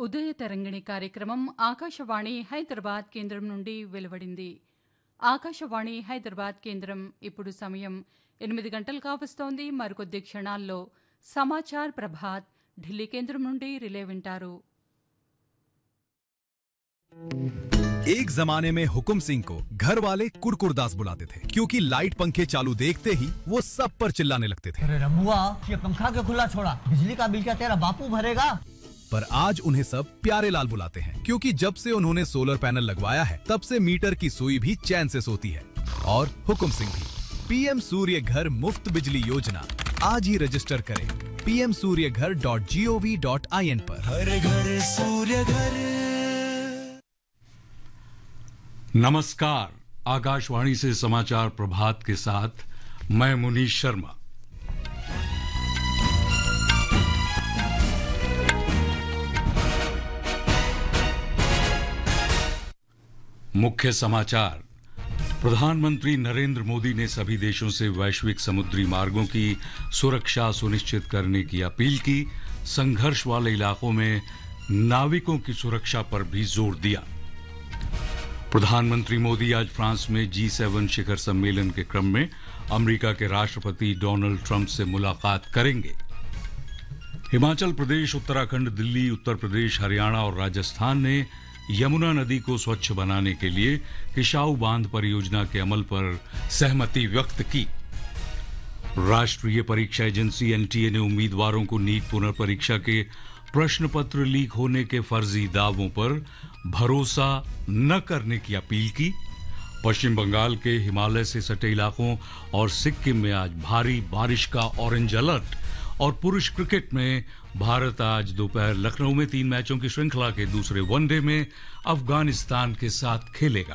ఉదయ తరంగిణి కార్యక్రమం ఆకాశవాణి హైదరాబాద్ కేంద్రం నుండి వెలువడింది. ఆకాశవాణి హైదరాబాద్ కేంద్రం ఇప్పుడు సమయం 8 గంటలు కావస్తోంది. మరికొద్ది క్షణాల్లో సమాచార్ ప్రభాత్ ఢిల్లీ కేంద్రం నుండి రిలే వింటారు. एक जमाने में हुकुम सिंह को घर वाले कुरकुरदास बुलाते थे क्योंकि लाइट पंखे चालू देखते ही वो सब पर चिल्लाने लगते थे। अरे रमुआ, ये पंखा क्यों खुला छोड़ा? बिजली का बिल क्या तेरा बापू भरेगा? पर आज उन्हें सब प्यारे लाल बुलाते हैं क्योंकि जब से उन्होंने सोलर पैनल लगवाया है तब से मीटर की सुई भी चैन से सोती है। और हुकुम सिंह भी। पीएम सूर्य घर मुफ्त बिजली योजना आज ही रजिस्टर करें pmsuryaghar.gov.in पर। हर घर सूर्य घर। नमस्कार, आकाशवाणी से समाचार प्रभात के साथ मैं मुनीश शर्मा। मुख्य समाचार। प्रधानमंत्री नरेंद्र मोदी ने सभी देशों से वैश्विक समुद्री मार्गों की सुरक्षा सुनिश्चित करने की अपील की। संघर्ष वाले इलाकों में नाविकों की सुरक्षा पर भी जोर दिया। प्रधानमंत्री मोदी आज फ्रांस में G7 शिखर सम्मेलन के क्रम में अमेरिका के राष्ट्रपति डोनाल्ड ट्रंप से मुलाकात करेंगे। हिमाचल प्रदेश, उत्तराखंड, दिल्ली, उत्तर प्रदेश, हरियाणा और राजस्थान ने यमुना नदी को स्वच्छ बनाने के लिए किशाऊ बांध परियोजना के अमल पर सहमति व्यक्त की। राष्ट्रीय परीक्षा एजेंसी NTA ने उम्मीदवारों को नीट पुनर्परीक्षा के प्रश्न पत्र लीक होने के फर्जी दावों पर भरोसा न करने की अपील की। पश्चिम बंगाल के हिमालय से सटे इलाकों और सिक्किम में आज भारी बारिश का ऑरेंज अलर्ट। और पुरुष क्रिकेट में भारत आज दोपहर लखनऊ में 3 मैचों की श्रृंखला के दूसरे वनडे में अफगानिस्तान के साथ खेलेगा।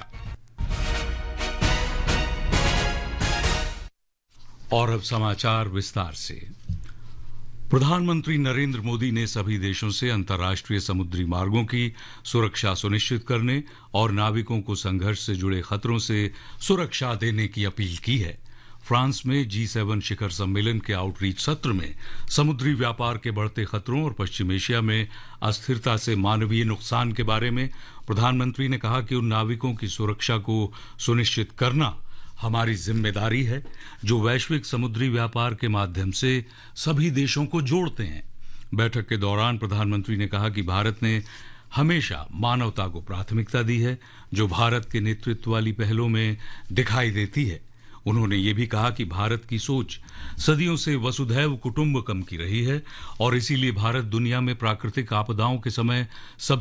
और अब समाचार विस्तार से। प्रधानमंत्री नरेंद्र मोदी ने सभी देशों से अंतर्राष्ट्रीय समुद्री मार्गों की सुरक्षा सुनिश्चित करने और नाविकों को संघर्ष से जुड़े खतरों से सुरक्षा देने की अपील की है। फ्रांस में G7 शिखर सम्मेलन के आउटरीच सत्र में समुद्री व्यापार के बढ़ते खतरों और पश्चिम एशिया में अस्थिरता से मानवीय नुकसान के बारे में प्रधानमंत्री ने कहा कि उन नाविकों की सुरक्षा को सुनिश्चित करना हमारी जिम्मेदारी है जो वैश्विक समुद्री व्यापार के माध्यम से सभी देशों को जोड़ते हैं। बैठक के दौरान प्रधानमंत्री ने कहा कि भारत ने हमेशा मानवता को प्राथमिकता दी है, जो भारत के नेतृत्व वाली पहलों में दिखाई देती है। उन्होंने ये भी कहा कि भारत की सोच सदियों से वसुधैव कुटुंबकम की रही है और इसीलिए भारत दुनिया में प्राकृतिक आपदाओं के समय सब